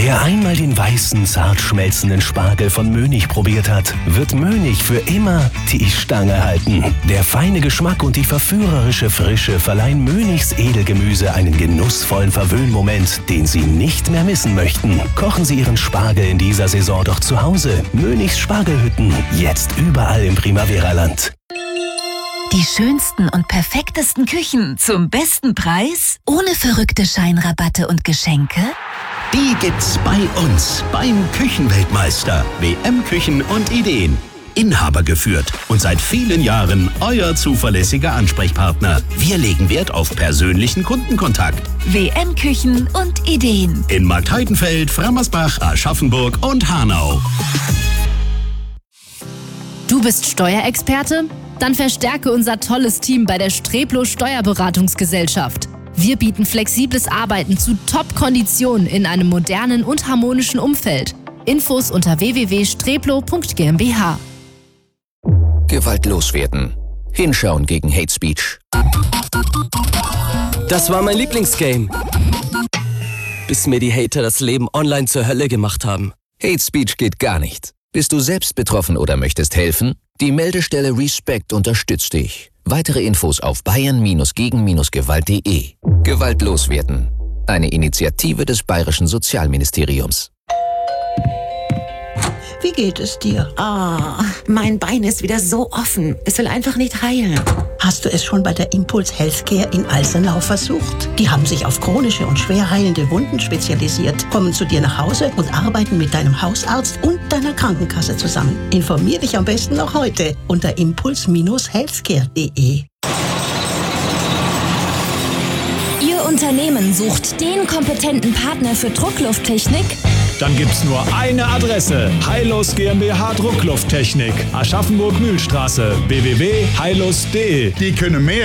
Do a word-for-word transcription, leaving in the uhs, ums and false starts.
Wer einmal den weißen, zart schmelzenden Spargel von Mönig probiert hat, wird Mönig für immer die Stange halten. Der feine Geschmack und die verführerische Frische verleihen Mönigs Edelgemüse einen genussvollen Verwöhnmoment, den Sie nicht mehr missen möchten. Kochen Sie Ihren Spargel in dieser Saison doch zu Hause. Mönigs Spargelhütten, jetzt überall im Primavera-Land. Die schönsten und perfektesten Küchen zum besten Preis? Ohne verrückte Scheinrabatte und Geschenke? Die gibt's bei uns beim Küchenweltmeister. W M Küchen und Ideen. Inhaber geführt und seit vielen Jahren euer zuverlässiger Ansprechpartner. Wir legen Wert auf persönlichen Kundenkontakt. W M Küchen und Ideen. In Marktheidenfeld, Frammersbach, Aschaffenburg und Hanau. Du bist Steuerexperte? Dann verstärke unser tolles Team bei der Streplo Steuerberatungsgesellschaft. Wir bieten flexibles Arbeiten zu Top-Konditionen in einem modernen und harmonischen Umfeld. Infos unter w w w punkt streplo punkt g m b h. Gewalt loswerden. Hinschauen gegen Hate Speech. Das war mein Lieblingsgame. Bis mir die Hater das Leben online zur Hölle gemacht haben. Hate Speech geht gar nicht. Bist du selbst betroffen oder möchtest helfen? Die Meldestelle Respect unterstützt dich. Weitere Infos auf bayern gegen gewalt punkt de. Gewalt loswerden. Eine Initiative des Bayerischen Sozialministeriums. Wie geht es dir? Ah, oh, mein Bein ist wieder so offen. Es will einfach nicht heilen. Hast du es schon bei der Impuls Healthcare in Alsenau versucht? Die haben sich auf chronische und schwer heilende Wunden spezialisiert, kommen zu dir nach Hause und arbeiten mit deinem Hausarzt und deiner Krankenkasse zusammen. Informier dich am besten noch heute unter impuls healthcare punkt de. Ihr Unternehmen sucht den kompetenten Partner für Drucklufttechnik? Dann gibt's nur eine Adresse. Heilus GmbH Drucklufttechnik. Aschaffenburg-Mühlstraße. w w w punkt heilus punkt de. Die können mehr.